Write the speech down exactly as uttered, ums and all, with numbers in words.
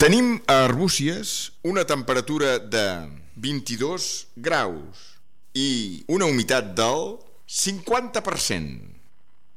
Tenim a Arbúcies una temperatura de vint-i-dos graus i una humitat del cinquanta per cent.